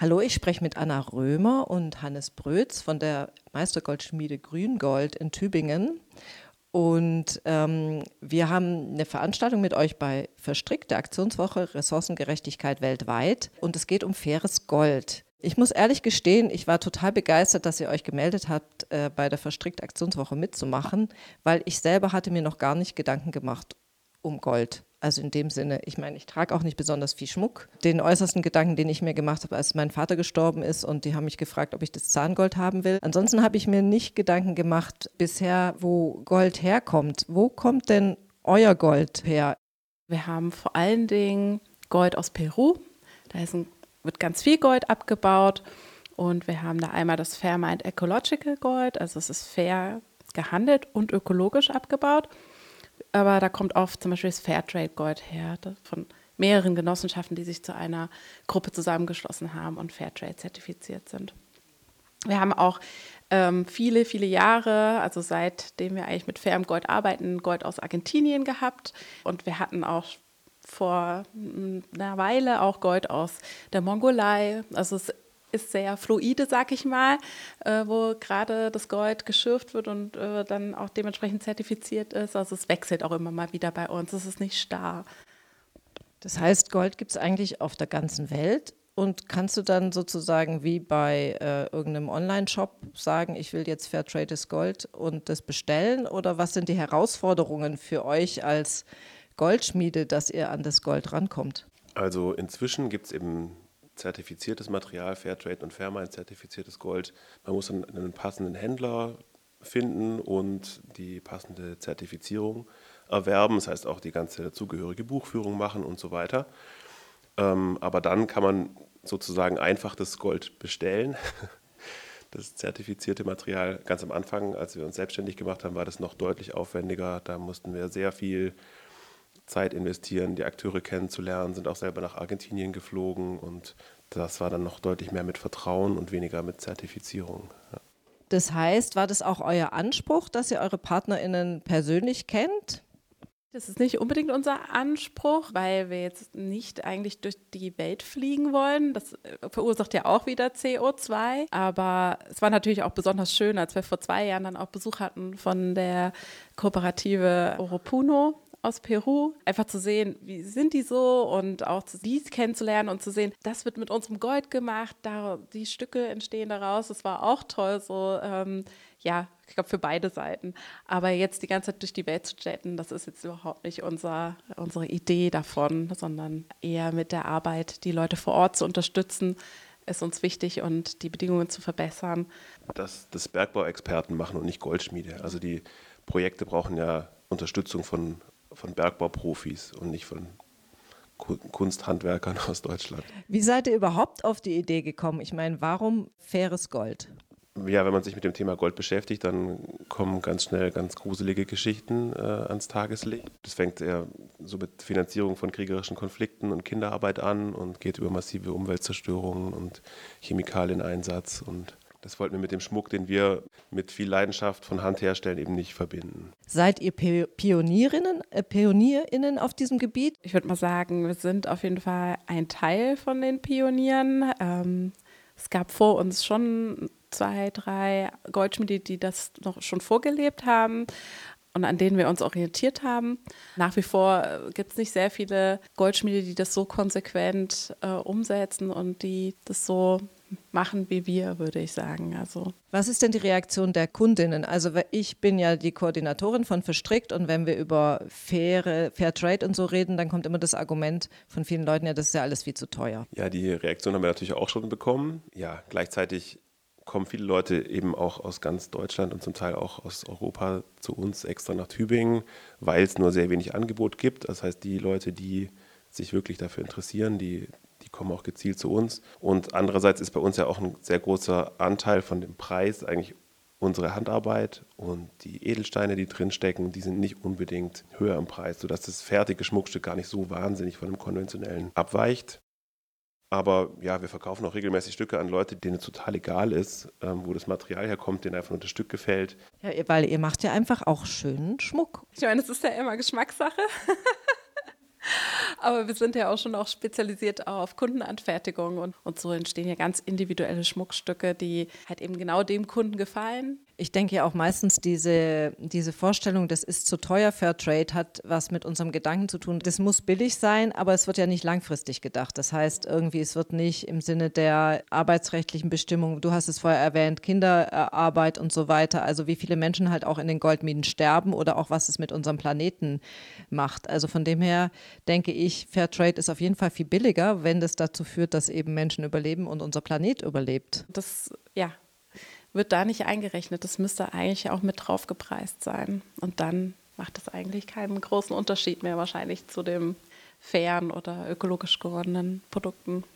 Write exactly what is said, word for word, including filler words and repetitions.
Hallo, ich spreche mit Anna Römer und Hannes Brötz von der Meistergoldschmiede Grüngold in Tübingen. Und ähm, wir haben eine Veranstaltung mit euch bei Verstrickt, der Aktionswoche Ressourcengerechtigkeit weltweit. Und es geht um faires Gold. Ich muss ehrlich gestehen, ich war total begeistert, dass ihr euch gemeldet habt, äh, bei der Verstrickt Aktionswoche mitzumachen, weil ich selber hatte mir noch gar nicht Gedanken gemacht um Gold. Also in dem Sinne, ich meine, ich trage auch nicht besonders viel Schmuck. Den äußersten Gedanken, den ich mir gemacht habe, als mein Vater gestorben ist und die haben mich gefragt, ob ich das Zahngold haben will. Ansonsten habe ich mir nicht Gedanken gemacht bisher, wo Gold herkommt. Wo kommt denn euer Gold her? Wir haben vor allen Dingen Gold aus Peru. Da ist ein, wird ganz viel Gold abgebaut und wir haben da einmal das Fairmined Ecological Gold, also es ist fair gehandelt und ökologisch abgebaut. Aber da kommt auch zum Beispiel das Fairtrade-Gold her, von mehreren Genossenschaften, die sich zu einer Gruppe zusammengeschlossen haben und Fairtrade-zertifiziert sind. Wir haben auch ähm, viele, viele Jahre, also seitdem wir eigentlich mit fairem Gold arbeiten, Gold aus Argentinien gehabt. Und wir hatten auch vor einer Weile auch Gold aus der Mongolei. Also es ist sehr fluide, sag ich mal, äh, wo gerade das Gold geschürft wird und äh, dann auch dementsprechend zertifiziert ist. Also es wechselt auch immer mal wieder bei uns, es ist nicht starr. Das heißt, Gold gibt es eigentlich auf der ganzen Welt und kannst du dann sozusagen wie bei äh, irgendeinem Online-Shop sagen, ich will jetzt Fairtrades Gold und das bestellen, oder was sind die Herausforderungen für euch als Goldschmiede, dass ihr an das Gold rankommt? Also inzwischen gibt es eben zertifiziertes Material, Fairtrade und Fairmined zertifiziertes Gold. Man muss einen, einen passenden Händler finden und die passende Zertifizierung erwerben. Das heißt auch die ganze dazugehörige Buchführung machen und so weiter. Ähm, aber dann kann man sozusagen einfach das Gold bestellen. Das zertifizierte Material, ganz am Anfang, als wir uns selbstständig gemacht haben, war das noch deutlich aufwendiger. Da mussten wir sehr viel Zeit investieren, die Akteure kennenzulernen, sind auch selber nach Argentinien geflogen und das war dann noch deutlich mehr mit Vertrauen und weniger mit Zertifizierung. Ja. Das heißt, war das auch euer Anspruch, dass ihr eure PartnerInnen persönlich kennt? Das ist nicht unbedingt unser Anspruch, weil wir jetzt nicht eigentlich durch die Welt fliegen wollen. Das verursacht ja auch wieder C O zwei. Aber es war natürlich auch besonders schön, als wir vor zwei Jahren dann auch Besuch hatten von der Kooperative Oropuno aus Peru, einfach zu sehen, wie sind die so und auch die kennenzulernen und zu sehen, das wird mit unserem Gold gemacht, da, die Stücke entstehen daraus, das war auch toll, so, ähm, ja, ich glaube für beide Seiten, aber jetzt die ganze Zeit durch die Welt zu jetten, das ist jetzt überhaupt nicht unser, unsere Idee davon, sondern eher mit der Arbeit, die Leute vor Ort zu unterstützen, ist uns wichtig und die Bedingungen zu verbessern. Dass das Bergbauexperten machen und nicht Goldschmiede, also die Projekte brauchen ja Unterstützung von von Bergbauprofis und nicht von Kunsthandwerkern aus Deutschland. Wie seid ihr überhaupt auf die Idee gekommen? Ich meine, warum faires Gold? Ja, wenn man sich mit dem Thema Gold beschäftigt, dann kommen ganz schnell ganz gruselige Geschichten äh, ans Tageslicht. Das fängt eher so mit Finanzierung von kriegerischen Konflikten und Kinderarbeit an und geht über massive Umweltzerstörungen und Chemikalieneinsatz. Und das wollten wir mit dem Schmuck, den wir mit viel Leidenschaft von Hand herstellen, eben nicht verbinden. Seid ihr Pionierinnen, äh, PionierInnen auf diesem Gebiet? Ich würde mal sagen, wir sind auf jeden Fall ein Teil von den Pionieren. Ähm, es gab vor uns schon zwei, drei Goldschmiede, die das noch schon vorgelebt haben und an denen wir uns orientiert haben. Nach wie vor gibt es nicht sehr viele Goldschmiede, die das so konsequent äh, umsetzen und die das so machen wie wir, würde ich sagen. Also. Was ist denn die Reaktion der Kundinnen? Also ich bin ja die Koordinatorin von Verstrickt und wenn wir über faire, Fairtrade und so reden, dann kommt immer das Argument von vielen Leuten, ja, das ist ja alles viel zu teuer. Ja, die Reaktion haben wir natürlich auch schon bekommen. Ja, gleichzeitig kommen viele Leute eben auch aus ganz Deutschland und zum Teil auch aus Europa zu uns extra nach Tübingen, weil es nur sehr wenig Angebot gibt. Das heißt, die Leute, die sich wirklich dafür interessieren, die Die kommen auch gezielt zu uns. Und andererseits ist bei uns ja auch ein sehr großer Anteil von dem Preis eigentlich unsere Handarbeit und die Edelsteine, die drinstecken, die sind nicht unbedingt höher im Preis, sodass das fertige Schmuckstück gar nicht so wahnsinnig von dem konventionellen abweicht. Aber ja, wir verkaufen auch regelmäßig Stücke an Leute, denen es total egal ist, ähm, wo das Material herkommt, denen einfach nur das Stück gefällt. Ja, weil ihr macht ja einfach auch schönen Schmuck. Ich meine, das ist ja immer Geschmackssache. Aber wir sind ja auch schon auch spezialisiert auf Kundenanfertigung und, und so entstehen ja ganz individuelle Schmuckstücke, die halt eben genau dem Kunden gefallen. Ich denke ja auch meistens diese, diese Vorstellung, das ist zu teuer, Fairtrade, hat was mit unserem Gedanken zu tun. Das muss billig sein, aber es wird ja nicht langfristig gedacht. Das heißt irgendwie, es wird nicht im Sinne der arbeitsrechtlichen Bestimmungen, du hast es vorher erwähnt, Kinderarbeit und so weiter, also wie viele Menschen halt auch in den Goldminen sterben oder auch was es mit unserem Planeten macht. Also von dem her denke ich, Fairtrade ist auf jeden Fall viel billiger, wenn das dazu führt, dass eben Menschen überleben und unser Planet überlebt. Das, ja, wird da nicht eingerechnet. Das müsste eigentlich auch mit drauf gepreist sein. Und dann macht das eigentlich keinen großen Unterschied mehr wahrscheinlich zu den fairen oder ökologisch gewordenen Produkten.